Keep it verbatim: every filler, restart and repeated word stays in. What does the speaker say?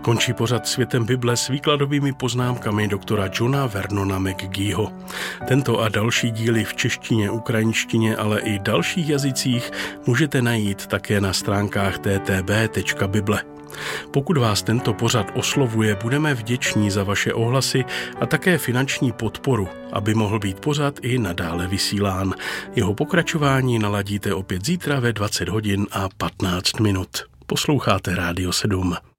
Končí pořad Světem Bible s výkladovými poznámkami doktora Johna Vernona McGeeho. Tento a další díly v češtině, ukrajinštině, ale i dalších jazycích můžete najít také na stránkách t t b tečka bible. Pokud vás tento pořad oslovuje, budeme vděční za vaše ohlasy a také finanční podporu, aby mohl být pořad i nadále vysílán. Jeho pokračování naladíte opět zítra ve dvacet hodin a patnáct minut. Posloucháte Rádio sedm.